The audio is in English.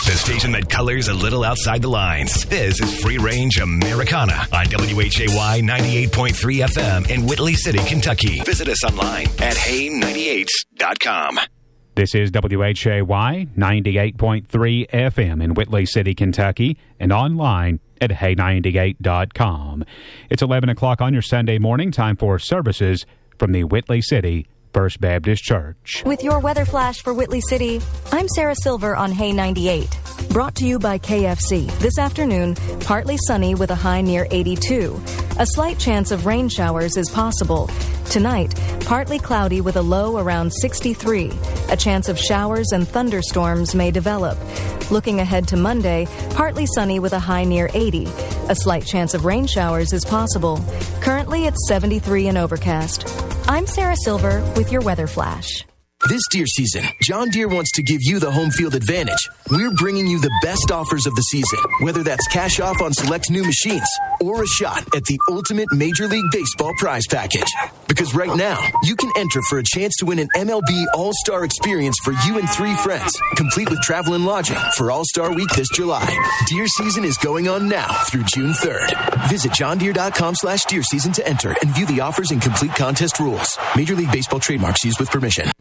The station that colors a little outside the lines. This is Free Range Americana on WHAY 98.3 FM in Whitley City, Kentucky. Visit us online at hay98.com. This is WHAY 98.3 FM in Whitley City, Kentucky, and online at hay98.com. It's 11 o'clock on your Sunday morning, time for services from the Whitley City First Baptist Church. With your weather flash for Whitley City, I'm Sarah Silver on Hay 98. Brought to you by KFC. This afternoon, partly sunny with a high near 82. A slight chance of rain showers is possible. Tonight, partly cloudy with a low around 63. A chance of showers and thunderstorms may develop. Looking ahead to Monday, partly sunny with a high near 80. A slight chance of rain showers is possible. Currently, it's 73 and overcast. I'm Sarah Silver with your weather flash. This deer season, John Deere wants to give you the home field advantage. We're bringing you the best offers of the season, whether that's cash off on select new machines or a shot at the ultimate Major League Baseball prize package. Because right now, you can enter for a chance to win an MLB All-Star experience for you and 3 friends, complete with travel and lodging for All-Star Week this July. Deer season is going on now through June 3rd. Visit johndeere.com/deer season to enter and view the offers and complete contest rules. Major League Baseball trademarks used with permission.